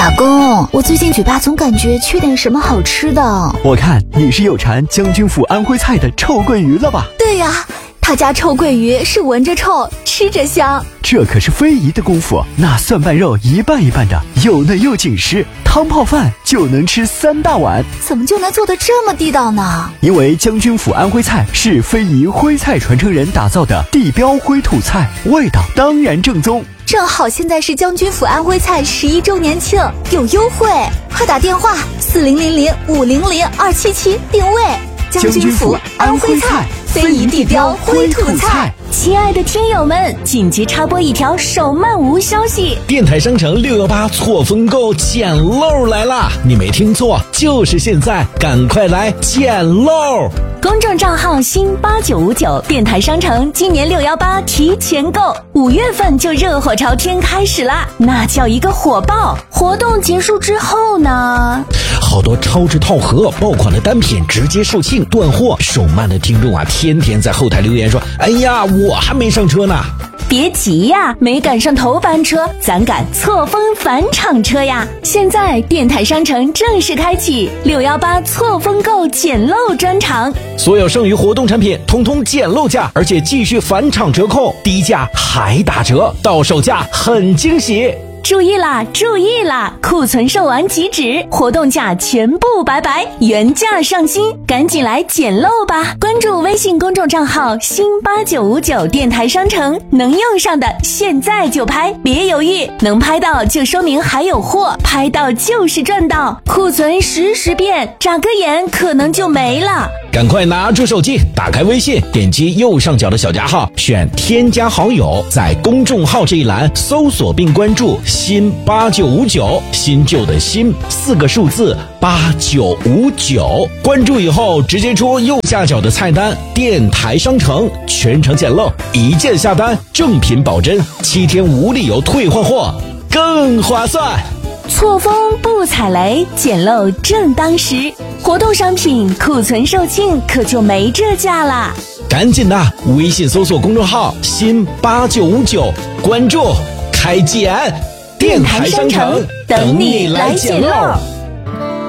老公，我最近嘴巴总感觉缺点什么好吃的。 我看你是有馋将军府安徽菜的臭鳜鱼了吧？ 对呀，他家臭鳜鱼是闻着臭，吃着香。 这可是非遗的功夫，那蒜瓣肉一半一半的，又嫩又紧实，汤泡饭就能吃3大碗。 怎么就能做得这么地道呢？ 因为将军府安徽菜是非遗徽菜传承人打造的地标徽土菜，味道当然正宗。 正好现在是将军府安徽菜11周年庆，有优惠，快打电话4000500277定位。 将军府安徽菜， 非遗地标徽土菜。 亲爱的听友们，紧急插播一条手慢无消息， 电台商城618错峰购捡漏来啦！你没听错，就是现在，赶快来捡漏！ 公众账号新8959，电台商城今年618提前购，5月份就热火朝天开始啦，那叫一个火爆！活动结束之后呢， 好多超值套盒、爆款的单品直接售罄断货，手慢的听众啊，天天在后台留言说：“哎呀，我还没上车呢。” 别急呀，没赶上头班车，咱赶错峰返场车呀！现在电台商城正式开启618错峰购捡漏专场， 所有剩余活动产品统统捡漏价，而且继续返场折扣，低价还打折，到手价很惊喜。 注意啦，注意啦！库存售完即止，活动价全部拜拜，原价上新，赶紧来捡漏吧！关注微信公众账号新8959电台商城，能用上的现在就拍，别犹豫，能拍到就说明还有货，拍到就是赚到，库存实时变，眨个眼可能就没了。 赶快拿出手机，打开微信，点击右上角的小加号，选添加好友，在公众号这一栏搜索并关注新8959，新旧的新4个数字8959，关注以后直接出右下角的菜单电台商城，全程捡漏，一键下单，正品保真，7天无理由退换货，更划算。 错峰不踩雷，捡漏正当时，活动商品库存售罄可就没这价啦！ 赶紧的，微信搜索公众号新8959，关注开捡，电台商城等你来捡漏。